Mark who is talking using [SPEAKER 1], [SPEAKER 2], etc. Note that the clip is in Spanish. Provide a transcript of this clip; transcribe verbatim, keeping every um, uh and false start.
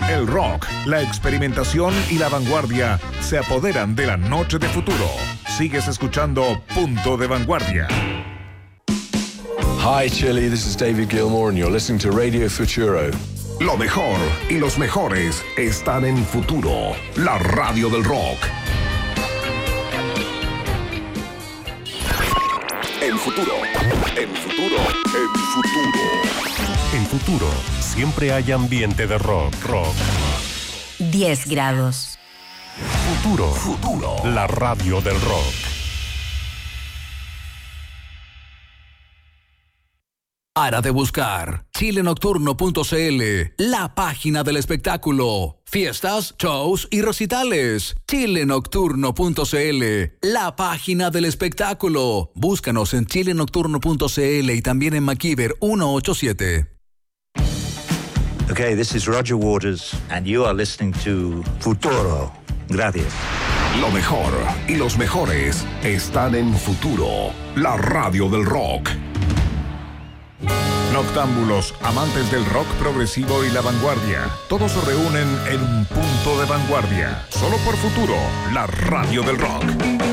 [SPEAKER 1] El rock, la experimentación y la vanguardia se apoderan de la noche de futuro. Sigues escuchando Punto de Vanguardia.
[SPEAKER 2] Hi Chile, this is David Gilmour and you're listening to Radio Futuro.
[SPEAKER 1] Lo mejor y los mejores están en Futuro, la radio del rock. En Futuro, en Futuro, en Futuro.
[SPEAKER 3] En Futuro, siempre hay ambiente de rock, rock.
[SPEAKER 4] diez grados.
[SPEAKER 3] Futuro,
[SPEAKER 1] Futuro,
[SPEAKER 3] la radio del rock.
[SPEAKER 5] Para de buscar chile nocturno punto c l, la página del espectáculo. Fiestas, shows y recitales. chile nocturno punto c l, la página del espectáculo. Búscanos en chile nocturno punto c l y también en McKeever ciento ochenta y siete.
[SPEAKER 6] Okay, this is Roger Waters and you are listening to Futuro. Gracias.
[SPEAKER 1] Lo mejor y los mejores están en Futuro, la radio del rock. Noctámbulos, amantes del rock progresivo y la vanguardia, todos se reúnen en un Punto de Vanguardia, solo por Futuro, la radio del rock.